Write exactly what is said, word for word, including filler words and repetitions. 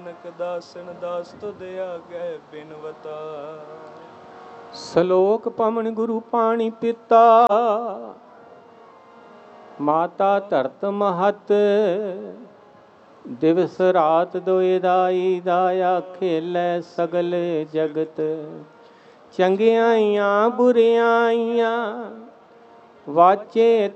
ਨਾਨਕ ਦਾਸਨ ਦਾਸ ਤੁਧ ਆਗੇ ਬਿਨਵਤਾ। ਸਲੋਕ ਪਵਨ ਗੁਰੂ ਪਾਣੀ ਪਿਤਾ, ਮਾਤਾ ਧਰਤ ਮਹਤ, ਦਿਵਸ ਰਾਤ ਦੋਇ ਦਾਈ ਦਾਇਆ ਖੇਲੇ ਸਗਲ ਜਗਤ। ਚੰਗਿਆਈਆਂ ਬੁਰਿਆਈਆਂ ਵਾਚੇ